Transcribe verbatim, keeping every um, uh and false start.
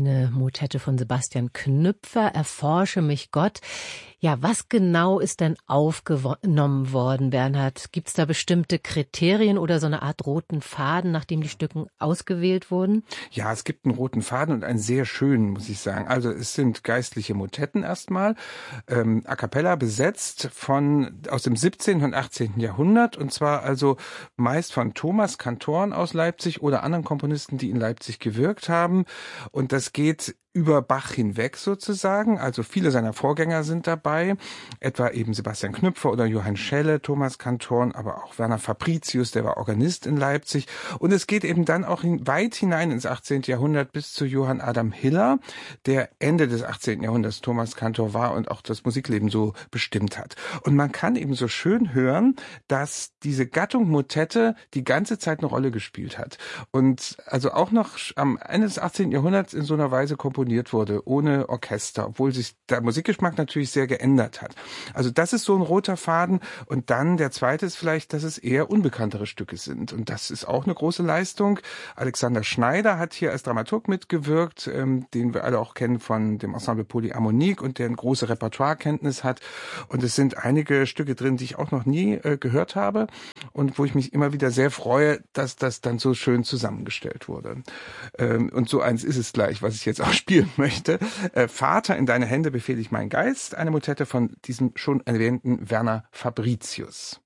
eine Motette von Sebastian Knüpfer, Erforsche mich Gott. Ja, was genau ist denn aufgenommen worden, Bernhard? Gibt es da bestimmte Kriterien oder so eine Art roten Faden, nachdem die Stücke ausgewählt wurden? Ja, es gibt einen roten Faden und einen sehr schönen, muss ich sagen. Also es sind geistliche Motetten erstmal, ähm, a cappella besetzt von aus dem siebzehnten und achtzehnten Jahrhundert, und zwar also meist von Thomas Kantoren aus Leipzig oder anderen Komponisten, die in Leipzig gewirkt haben. Und das geht über Bach hinweg sozusagen, also viele seiner Vorgänger sind dabei, etwa eben Sebastian Knüpfer oder Johann Schelle, Thomas Kantorn, aber auch Werner Fabricius, der war Organist in Leipzig. Und es geht eben dann auch hin, weit hinein ins achtzehnten Jahrhundert bis zu Johann Adam Hiller, der Ende des achtzehnten Jahrhunderts Thomas Kantor war und auch das Musikleben so bestimmt hat. Und man kann eben so schön hören, dass diese Gattung Motette die ganze Zeit eine Rolle gespielt hat. Und also auch noch am Ende des achtzehnten Jahrhunderts in so einer Weise komponiert wurde, ohne Orchester, obwohl sich der Musikgeschmack natürlich sehr geändert hat. Also das ist so ein roter Faden. Und dann der zweite ist vielleicht, dass es eher unbekanntere Stücke sind. Und das ist auch eine große Leistung. Alexander Schneider hat hier als Dramaturg mitgewirkt, ähm, den wir alle auch kennen von dem Ensemble Polyharmonik und der eine große Repertoirekenntnis hat. Und es sind einige Stücke drin, die ich auch noch nie äh, gehört habe und wo ich mich immer wieder sehr freue, dass das dann so schön zusammengestellt wurde. Ähm, und so eins ist es gleich, was ich jetzt auch spiele möchte. Äh, Vater, in deine Hände befehle ich meinen Geist, eine Motette von diesem schon erwähnten Werner Fabricius.